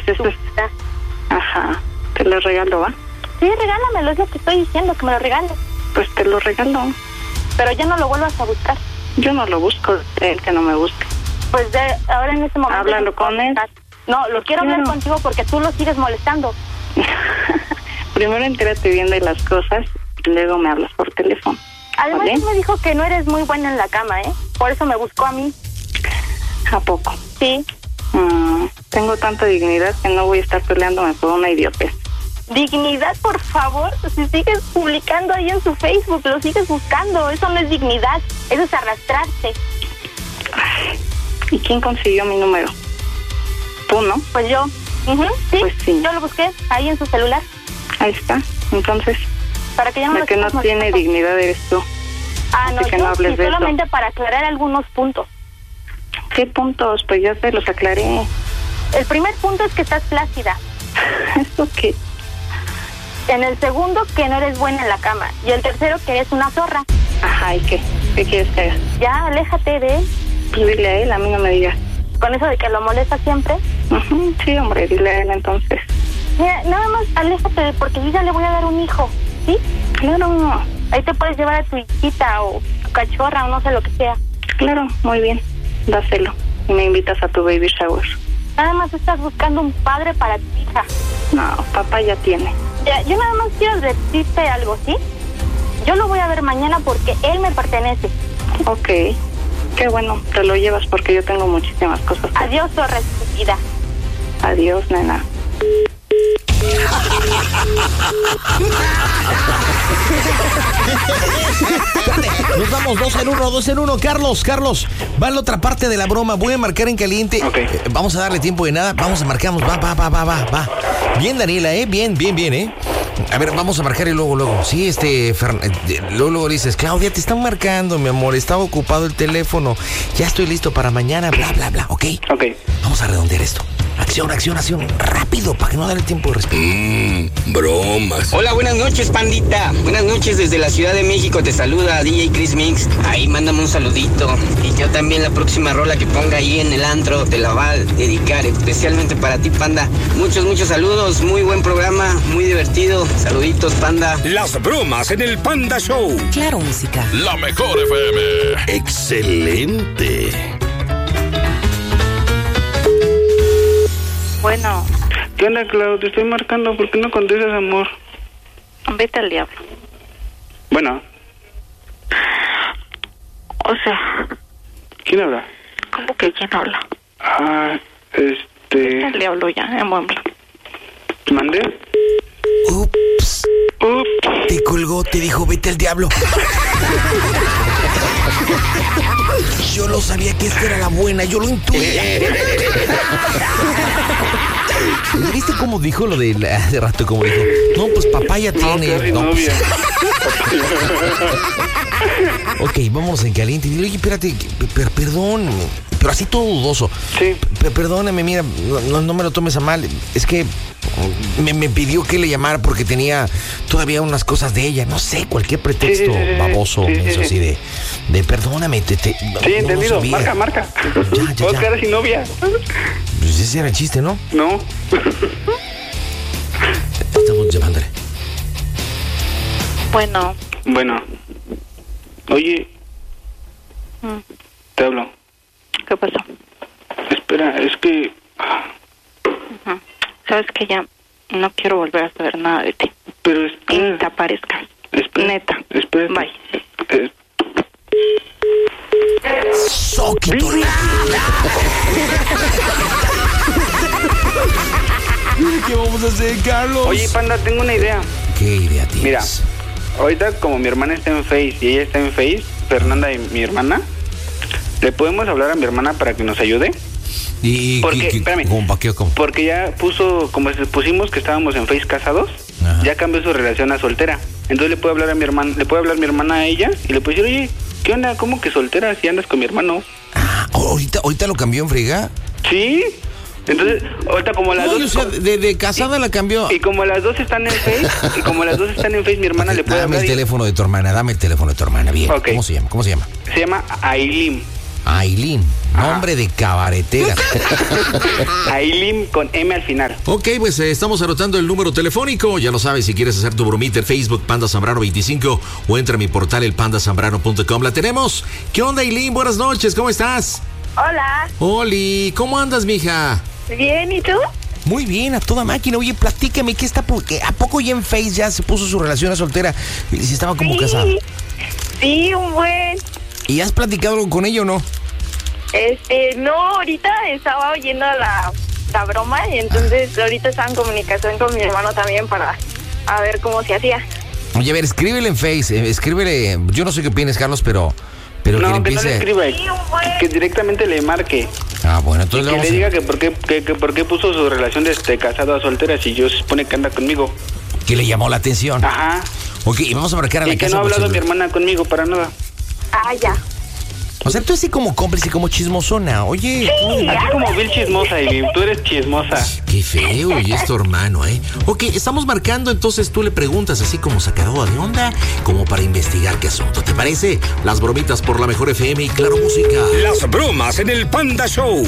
eso es... Ajá, te lo regalo, ¿va? Sí, regálamelo, es lo que estoy diciendo, que me lo regales. Pues te lo regalo. Pero ya no lo vuelvas a buscar. Yo no lo busco, él que no me busque. Pues ahora en este momento... Háblalo con él. No, lo quiero hablar contigo porque tú lo sigues molestando. Primero entérate bien de las cosas y luego me hablas por teléfono. Además, ¿vale? él me dijo que no eres muy buena en la cama, ¿eh? Por eso me buscó a mí. ¿A poco? Sí. Tengo tanta dignidad que no voy a estar peleándome por una idiotez. Dignidad, por favor. Si sigues publicando ahí en su Facebook, lo sigues buscando. Eso no es dignidad, eso es arrastrarse. ¿Y quién consiguió mi número? ¿Tú, no? Pues yo. Sí, pues sí. Yo lo busqué ahí en su celular. Ahí está. Entonces, para que ya no la que no tiene dignidad eres tú. No, que no hables de solamente para aclarar algunos puntos. ¿Qué puntos? Pues ya te los aclaré. El primer punto es que estás flácida. ¿Eso qué? En el segundo, que no eres buena en la cama. Y el tercero, que eres una zorra. Ajá, ¿y qué? ¿Qué quieres que haga? Ya, aléjate de él. Pues dile a él, a mí no me digas. ¿Con eso de que lo molesta siempre? Sí, hombre, dile a él entonces. Mira, nada más aléjate, porque yo ya le voy a dar un hijo, ¿sí? Claro. Ahí te puedes llevar a tu hijita o tu cachorra o no sé lo que sea. Claro, muy bien. Dáselo. Y me invitas a tu baby shower. Nada más estás buscando un padre para tu hija. No, papá ya tiene. Ya, yo nada más quiero decirte algo, ¿sí? Yo lo voy a ver mañana porque él me pertenece. Ok. Qué bueno, te lo llevas porque yo tengo muchísimas cosas. Adiós, zorra estúpida. Adiós, nena. Nos vamos 2 en 1. Carlos, va a la otra parte de la broma. Voy a marcar en caliente. Okay. Vamos a darle tiempo de nada. Vamos a marcamos. Va. Bien, Daniela, bien, A ver, vamos a marcar y luego. Sí, luego dices, Claudia, te están marcando, mi amor. Estaba ocupado el teléfono. Ya estoy listo para mañana, bla, ¿ok? Ok. Vamos a redondear esto. Acción. Rápido, para que no darle tiempo de respirar. Bromas. Hola, buenas noches, pandita. Buenas noches desde la Ciudad de México. Te saluda DJ Chris Mix. Ahí mándame un saludito. Y yo también la próxima rola que ponga ahí en el antro te la va a dedicar especialmente para ti, panda. Muchos saludos. Muy buen programa, muy divertido. Saluditos, panda. Las bromas en el Panda Show. Claro, música. La mejor FM. Excelente. Bueno. ¿Qué onda, Clau? Te estoy marcando. ¿Por qué no contestas, amor? Vete al diablo. Bueno. O sea... ¿Quién habla? ¿Cómo que quién habla? Vete al diablo ya, muévelo. ¿Mandé? Ups. Te colgó, te dijo, vete al diablo. Yo lo sabía que esta era la buena, yo lo intuía. ¿Viste cómo dijo lo de hace rato? Como dijo, no, pues papá ya tiene. No, novia. Ok, vámonos en caliente. Dile, oye, espérate, perdón, pero así todo dudoso. Sí. Perdóname, mira, no me lo tomes a mal. Es que me pidió que le llamara porque tenía todavía unas cosas de ella. No sé, cualquier pretexto baboso, eso así de perdóname. Sí, entendido. Marca. Ya. Vos quedar sin novia. Pues ese era el chiste, ¿no? No. Estamos llamándole. Bueno. Oye. Te hablo. ¿Qué pasó? Espera, es que... Sabes que ya no quiero volver a saber nada de ti. Pero y ni te aparezcas. Neta. Espera. Bye. Soquito. ¿Qué vamos a hacer, Carlos? Oye, panda, tengo una idea. ¿Qué idea tienes? Mira, ahorita como mi hermana está en Face y ella está en Face, Fernanda y mi hermana, ¿le podemos hablar a mi hermana para que nos ayude? ¿Y espérame, ¿cómo? Porque ya pusimos que estábamos en Face casados. Ajá. Ya cambió su relación a soltera. Entonces le puede hablar mi hermana a ella y le puede decir, oye, ¿qué onda? ¿Cómo que soltera si andas con mi hermano? Ah, ¿ahorita lo cambió en friega? Sí. Entonces, ahorita como las dos... O sea, de casada la cambió. Y como las dos están en Face, mi hermana le puede Dame hablar. Dame el teléfono de tu hermana, bien. Okay. ¿Cómo se llama? Se llama Aileen. Ailín, nombre de cabaretera. Ailín con M al final. Ok, pues estamos anotando el número telefónico. Ya lo sabes, si quieres hacer tu bromita en Facebook, Panda Zambrano 25, o entra a mi portal, elpandazambrano.com. La tenemos. ¿Qué onda, Ailín? Buenas noches, ¿cómo estás? Hola. Oli, ¿cómo andas, mija? Bien, ¿y tú? Muy bien, a toda máquina. Oye, platícame, ¿qué está? ¿A poco ya en Face ya se puso su relación a soltera? Si estaba como casada. Sí, un buen. ¿Y has platicado algo con ella o no? No, ahorita estaba oyendo la broma y entonces ahorita estaba en comunicación con mi hermano también para a ver cómo se hacía. Oye, a ver, escríbele en Face, escríbele. Yo no sé qué opinas, Carlos, pero no, que le que empiece... no le escriba, que directamente le marque. Ah, bueno, entonces que le diga que por qué puso su relación de casado a soltera si yo se supone que anda conmigo. Que le llamó la atención. Ajá. Ok, y vamos a marcar a la y que casa. no ha hablado mi hermana conmigo para nada. Ah, ya. O sea, tú así como cómplice, como chismosona. Oye. Sí, así como Bill chismosa, y tú eres chismosa. Qué feo, y es tu hermano, ¿eh? Ok, estamos marcando, entonces tú le preguntas así como sacadora de onda, como para investigar qué asunto. ¿Te parece? Las bromitas por la mejor FM y Claro Música. Las bromas en el Panda Show.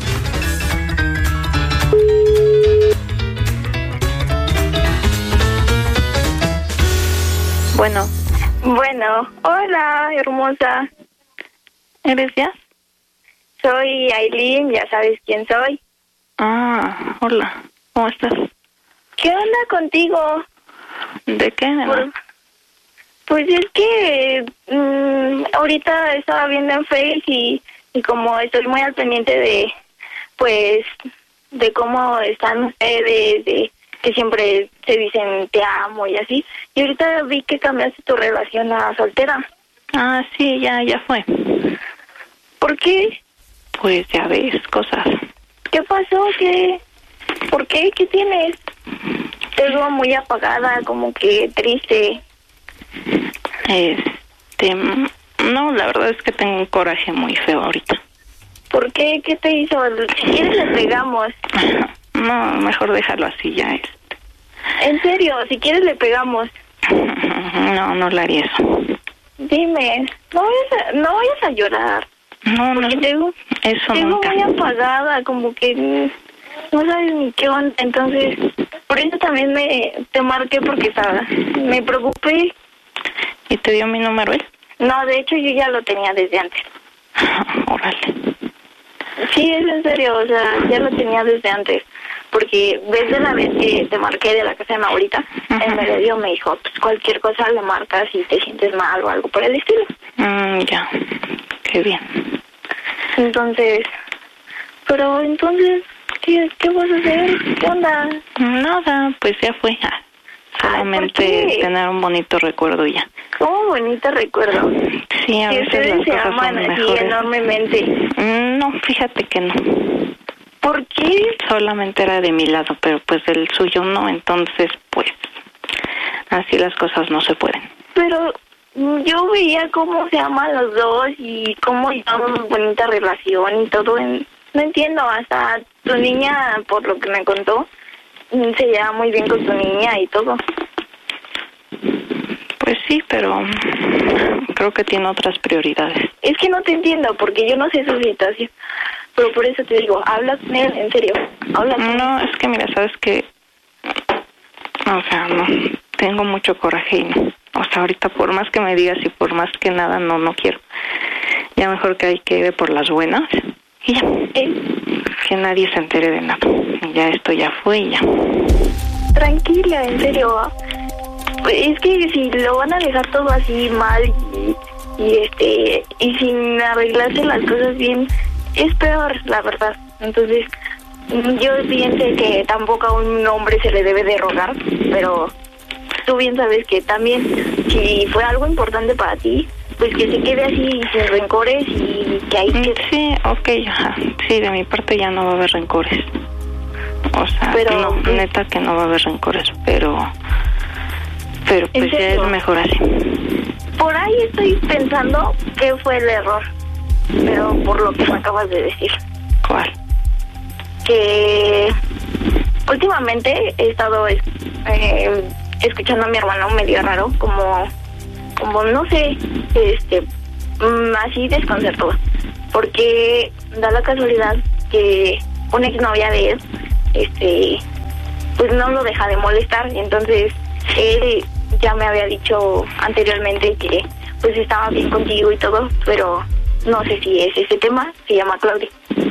Bueno, hola, hermosa. ¿Eres ya? Soy Ailín, ya sabes quién soy. Ah, hola. ¿Cómo estás? ¿Qué onda contigo? ¿De qué, nena? Pues es que ahorita estaba viendo en Face y como estoy muy al pendiente de cómo están ustedes, de que siempre se dicen te amo y así. Y ahorita vi que cambiaste tu relación a soltera. Ah, sí, ya fue. ¿Por qué? Pues ya ves, cosas. ¿Qué pasó? ¿Por qué? ¿Qué tienes? Te veo muy apagada, como que triste. No, la verdad es que tengo un coraje muy feo ahorita. ¿Por qué? ¿Qué te hizo? Si quieres le pegamos. No, mejor déjalo así ya. En serio, si quieres le pegamos. No le haría eso. Dime, no vayas a llorar. No, porque eso nunca. Te veo muy apagada, como que no sabes ni qué onda. Entonces, por eso también te marqué porque me preocupé. ¿Y te dio mi número él? No, de hecho yo ya lo tenía desde antes. Órale. Sí, es en serio, o sea, ya lo tenía desde antes. Porque desde la vez que te marqué de la casa de mi abuelita, el medio me dijo, pues cualquier cosa le marcas si te sientes mal o algo por el estilo. Ya, qué bien. Entonces, ¿qué vas a hacer? ¿Qué onda? Nada, pues ya fue. Solamente tener un bonito recuerdo ya. ¿Cómo bonito recuerdo? Sí, a veces ustedes las se cosas aman son así mejores. enormemente. No, fíjate que no. ¿Por qué? Solamente era de mi lado, pero pues del suyo no, entonces pues así las cosas no se pueden. Pero yo veía cómo se aman los dos y cómo llevaban una bonita relación y todo. No entiendo, hasta tu niña, por lo que me contó, se lleva muy bien con tu niña y todo. Pues sí, pero creo que tiene otras prioridades. Es que no te entiendo, porque yo no sé su situación. Pero por eso te digo, habla con él, en serio. Habla con No, es que mira, sabes que... O sea, no, tengo mucho coraje y no. O sea, ahorita por más que me digas y por más que nada, no quiero. Ya mejor que hay que ir por las buenas y ya. Que nadie se entere de nada. Ya esto ya fue y ya. Tranquila, en serio. Es que si lo van a dejar todo así mal y sin arreglarse las cosas bien, es peor, la verdad. Entonces, yo pienso que tampoco a un hombre se le debe de rogar, pero tú bien sabes que también, si fue algo importante para ti, pues que se quede así sin rencores y que hay que... Sí, ok, ajá. Sí, de mi parte ya no va a haber rencores. O sea, pero, no, neta que no va a haber rencores, pero pues ya es mejor así. Por ahí estoy pensando que fue el error, pero por lo que me acabas de decir. ¿Cuál? Que últimamente he estado escuchando a mi hermano medio raro, como no sé, así desconcertó, porque da la casualidad que una exnovia de él, pues no lo deja de molestar. Y entonces él ya me había dicho anteriormente que pues estaba bien contigo y todo, pero no sé si es ese tema. Se llama Claudia.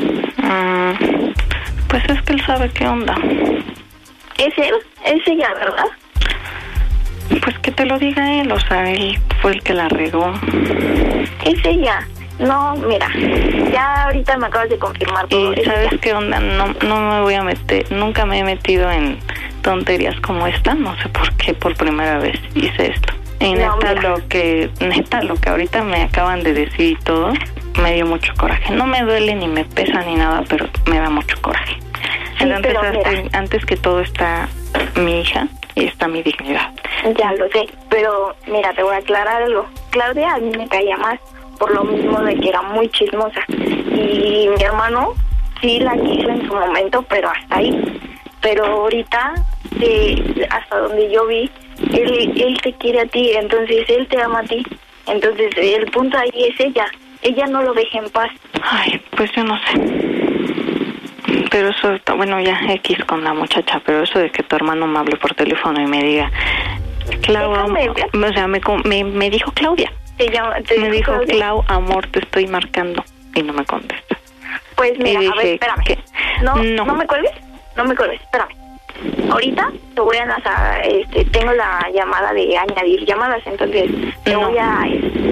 Pues es que él sabe qué onda. Es él, es ella, ¿verdad? Pues que te lo diga él, o sea, él fue el que la regó. Es ella. No, mira, ya ahorita me acabas de confirmar todo. Y ¿sabes qué onda? No me voy a meter, nunca me he metido en tonterías como esta, no sé por qué por primera vez hice esto. Y neta, lo que ahorita me acaban de decir y todo, me dio mucho coraje. No me duele ni me pesa ni nada, pero me da mucho coraje. Sí, entonces, antes que todo está mi hija y está mi dignidad. Ya lo sé, pero mira, te voy a aclarar algo. Claudia a mí me caía más, por lo mismo de que era muy chismosa. Y mi hermano sí la quiso en su momento, pero hasta ahí. Pero ahorita, hasta donde yo vi, él te quiere a ti, entonces él te ama a ti. Entonces el punto ahí es ella. Ella no lo deja en paz. Ay, pues yo no sé. Pero eso, bueno, ya X con la muchacha, pero eso de que tu hermano me hable por teléfono y me diga, Clau, o sea, me dijo Claudia. Me dijo, Claudia. Clau, amor, te estoy marcando. Y no me contesta. Pues mira, dije, a ver, espérame. No me cuelgues, espérame. Ahorita te voy a lanzar, tengo la llamada de añadir llamadas, entonces te voy a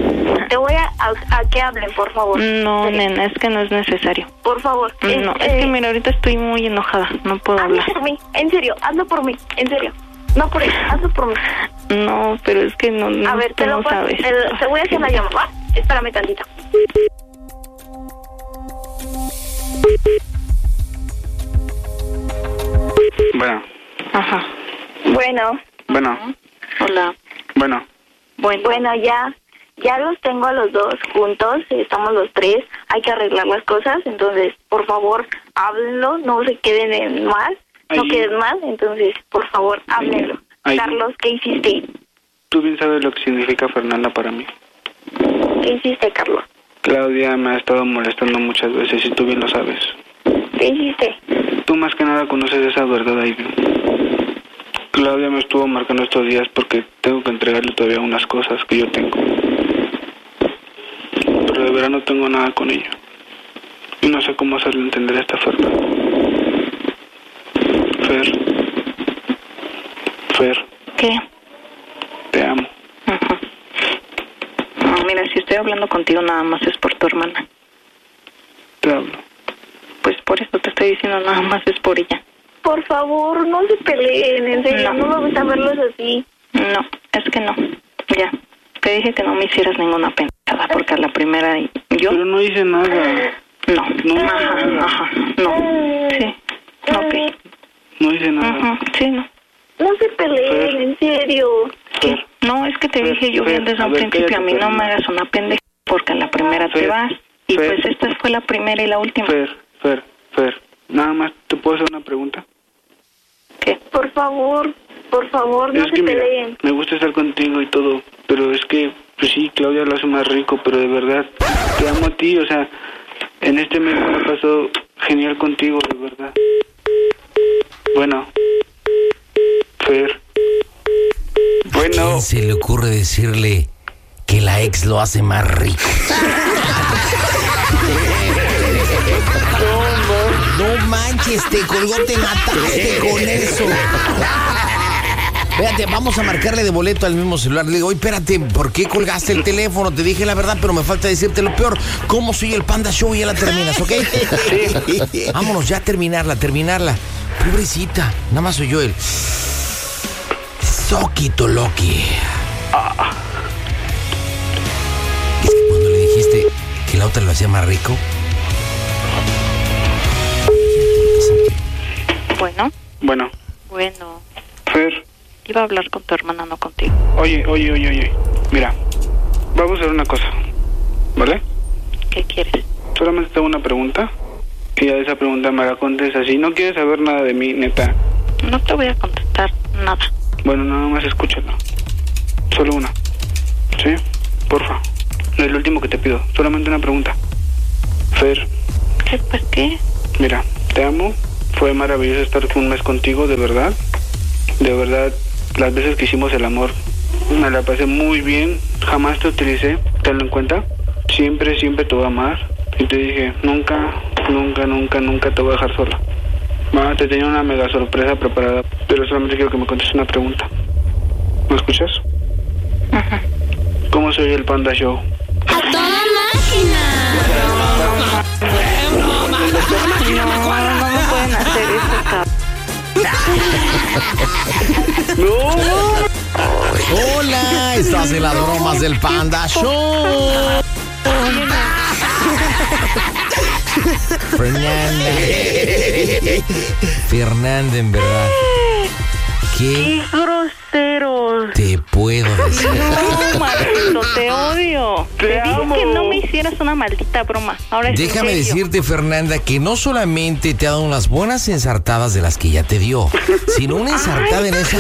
que hablen, por favor. No, nena, es que no es necesario. Por favor. No, es que mira, ahorita estoy muy enojada, no puedo hablar. Hazlo por mí, en serio, hazlo por mí, en serio. No por eso, hazlo por mí. No, pero es que no, a ver, tú no sabes. Te voy a hacer la llamada, ¿va? Espérame tantito. Bueno. Ajá. Bueno. Hola. Bueno, ya los tengo a los dos juntos, estamos los tres, hay que arreglar las cosas, entonces, por favor, háblenlo, no se queden en más, no queden más, entonces, por favor, háblenlo. Carlos, ¿qué hiciste? Tú bien sabes lo que significa Fernanda para mí. ¿Qué hiciste, Carlos? Claudia me ha estado molestando muchas veces y tú bien lo sabes. ¿Qué hiciste? Tú más que nada conoces esa verdad, Ivy. Claudia me estuvo marcando estos días porque tengo que entregarle todavía unas cosas que yo tengo. Pero de verdad no tengo nada con ella. Y no sé cómo hacerle entender a esta Fernanda. Fer. ¿Qué? Te amo. Ajá. No, mira, si estoy hablando contigo nada más es por tu hermana. Te hablo. Pues por eso te estoy diciendo, nada más es por ella. Por favor, no se peleen, en serio, no me gusta verlos así. No, es que no, ya. Te dije que no me hicieras ninguna pendejada, porque a la primera yo... Pero no hice nada. No. Ajá, no. Sí, ok. No hice nada. Ajá, sí, no. No se peleen, en serio. Sí. No, es que te dije yo bien desde un principio, a mí no me hagas una pendeja, porque a la primera te vas. Y pues esta fue la primera y la última. Fer, nada más, ¿te puedo hacer una pregunta? ¿Qué? Por favor, no se peleen. Mira, me gusta estar contigo y todo, pero es que, pues sí, Claudia lo hace más rico, pero de verdad, te amo a ti, o sea, en este mes me pasó genial contigo, de verdad. Bueno, Fer. Bueno. ¿A quién se le ocurre decirle que la ex lo hace más rico? No manches, te colgó, te mataste con eso. Espérate, vamos a marcarle de boleto al mismo celular. Le digo, oye, espérate, ¿por qué colgaste el teléfono? Te dije la verdad, pero me falta decirte lo peor. ¿Cómo soy el Panda Show? Y ya la terminas, ¿ok? Vámonos, ya terminarla. Pobrecita, nada más soy yo el... Soquito Loki. Es que cuando le dijiste que la otra lo hacía más rico... Bueno. Fer. Iba a hablar con tu hermana, no contigo. Oye. Mira, vamos a hacer una cosa, ¿vale? ¿Qué quieres? Solamente tengo una pregunta. Y a esa pregunta me la contestas. Si no quieres saber nada de mí, neta. No te voy a contestar nada. Bueno, nada más escúchalo. Solo una. ¿Sí? Porfa. No es lo último que te pido, solamente una pregunta. Fer. ¿Qué? ¿Por qué? Mira, te amo. Fue maravilloso estar un mes contigo, de verdad. De verdad, las veces que hicimos el amor, me la pasé muy bien. Jamás te utilicé, tenlo en cuenta. Siempre, siempre te voy a amar. Y te dije, nunca te voy a dejar sola. Mamá, te tenía una mega sorpresa preparada, pero solamente quiero que me contestes una pregunta. ¿Me escuchas? Ajá. ¿Cómo soy el Panda Show? ¡A toda máquina! No me pueden hacer eso, cabrón. Hola, estás en las bromas del Panda Show. Fernanda, en verdad. ¡Qué grosero! Te puedo decir. No, maldito, te odio. Te dije amo. que no me hicieras una maldita broma. Ahora es Déjame en serio. decirte, Fernanda, que no solamente te ha dado unas buenas ensartadas de las que ya te dio, sino una ensartada en esa,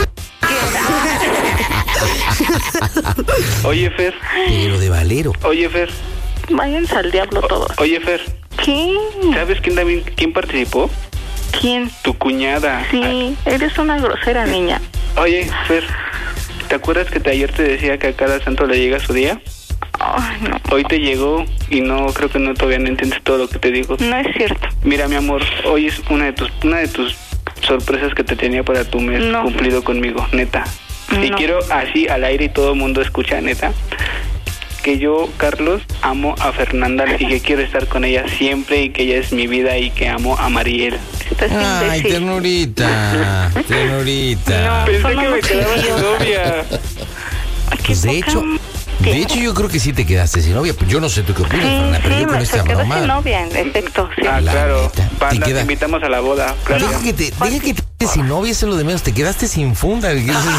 Oye, Fer. pero de valero. Oye, Fer. Váyanse al diablo todos. Oye, Fer. ¿Qué? ¿Sabes quién participó? ¿Quién? Tu cuñada. Sí, eres una grosera niña. Oye, Fer, ¿te acuerdas que ayer te decía que a cada santo le llega su día? Ay, no. Hoy te llegó y no, creo que no todavía no entiendes todo lo que te digo. No es cierto. Mira, mi amor, hoy es una de tus sorpresas que te tenía para tu mes No. cumplido conmigo, neta. Y No. quiero así al aire y todo el mundo escucha, neta, que yo, Carlos, amo a Fernanda y que quiero estar con ella siempre y que ella es mi vida y que amo a Mariel. Estás Ay, imbécil. ternurita, ternurita. No. Pensé Son que me unos quedaba sin idiotas. novia. Ay, qué Pues de poca hecho, madre. yo creo que sí te quedaste sin novia. Pues yo no sé tú qué opinas, Fernanda, pero Sí, yo con me esta quedé broma. sin novia, en efecto, sí. Ah, La claro. neta, te Panda, te queda- invitamos a la boda. Claro. Deja que te quedes sin novia, eso es lo de menos. Te quedaste sin funda.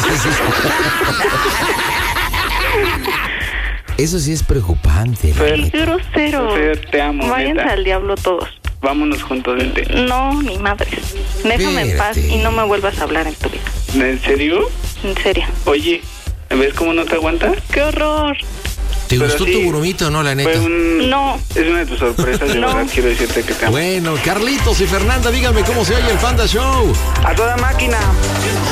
Eso sí es preocupante. la Fer, neta. Qué grosero. Fer, te amo, Váyanse neta. al diablo todos. Vámonos juntos, vente. No, ni madres. Déjame en paz Espérate. y no me vuelvas a hablar en tu vida. ¿En serio? En serio. Oye, ¿ves cómo no te aguantas? ¡Qué horror! ¿Te Pero gustó sí, tu bromito, no, la neta? Fue No. Es una de tus sorpresas, de No. verdad quiero decirte que te amo. Bueno, Carlitos y Fernanda, díganme cómo se oye el Panda Show. A toda máquina.